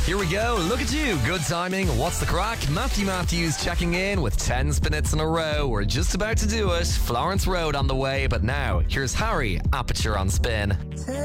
Here we go. Look at you. Good timing. What's the crack? Matthew Matthews checking in with 10 spinets in a row. We're just about to do it. Florence Road on the way, but now here's Harry, Aperture on Spin.